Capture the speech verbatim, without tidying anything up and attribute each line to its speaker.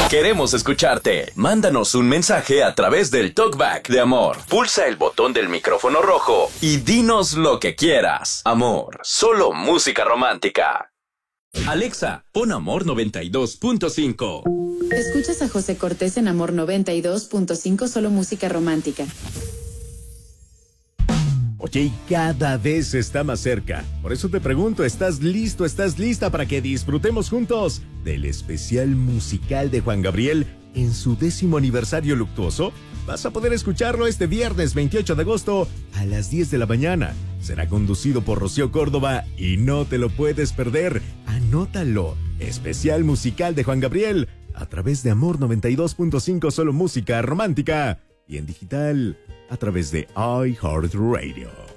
Speaker 1: Queremos escucharte. Mándanos un mensaje a través del TalkBack de Amor. Pulsa el botón del micrófono rojo y dinos lo que quieras. Amor, solo música romántica. Alexa, pon Amor noventa y dos punto cinco.
Speaker 2: Escuchas a José Cortés en Amor noventa y dos punto cinco, solo música romántica.
Speaker 3: Oye, y cada vez está más cerca. Por eso te pregunto, ¿estás listo, estás lista para que disfrutemos juntos del especial musical de Juan Gabriel en su décimo aniversario luctuoso? Vas a poder escucharlo este viernes veintiocho de agosto a las diez de la mañana. Será conducido por Rocío Córdoba y no te lo puedes perder. Anótalo. Especial musical de Juan Gabriel a través de Amor noventa y dos punto cinco, solo música romántica. Y en digital a través de iHeartRadio.